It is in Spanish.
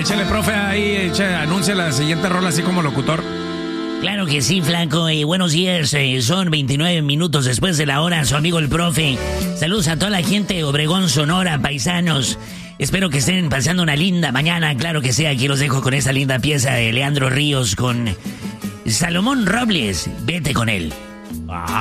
Échale, profe, ahí, anuncia la siguiente rola así como locutor. Claro que sí, flaco. Buenos días. Son 29 minutos después de la hora. Su amigo el profe. Saludos a toda la gente de Obregón, Sonora, paisanos. Espero que estén pasando una linda mañana. Claro que sí, aquí los dejo con esta linda pieza de Leandro Ríos con Salomón Robles. Vete con él.